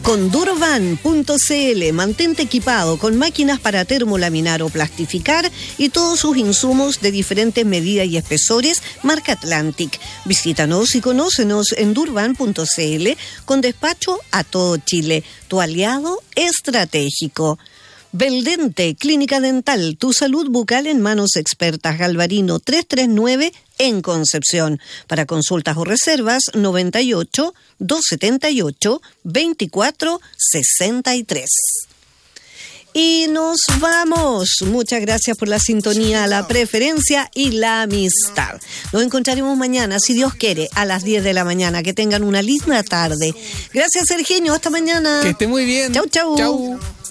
Con Durban.cl, mantente equipado con máquinas para termolaminar o plastificar y todos sus insumos de diferentes medidas y espesores, marca Atlantic. Visítanos y conócenos en Durban.cl con despacho a todo Chile, tu aliado estratégico. Beldente, Clínica Dental, tu salud bucal en manos expertas. Galvarino 339 en Concepción. Para consultas o reservas, 98 278 24 63. Y nos vamos. Muchas gracias por la sintonía, la preferencia y la amistad. Nos encontraremos mañana, si Dios quiere, a las 10 de la mañana. Que tengan una linda tarde. Gracias, Sergenio. Hasta mañana. Que esté muy bien. Chau, chau. Chau.